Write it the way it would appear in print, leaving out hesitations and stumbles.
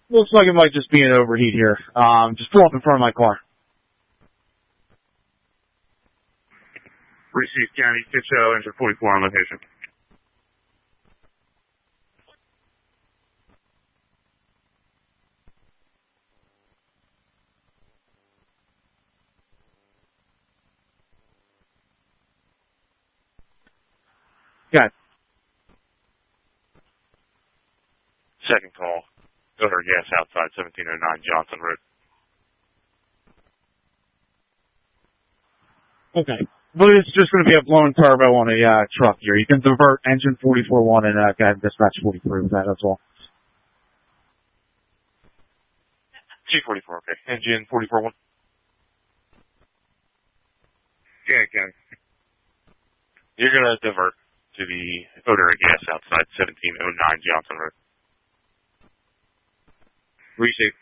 Looks like it might just be an overheat here. Just pull up in front of my car. Receive County, Kitcho, engine 44 on location. Got it. Second call. Odor gas outside 1709 Johnson Road. Okay. But it's just going to be a blown turbo on a truck here. You can divert engine 44-1 and go ahead and dispatch 43 with that as well. G44, okay. Engine 44-1. Yeah. You're going to divert to the odor of gas outside 1709 Johnson Road. Receive.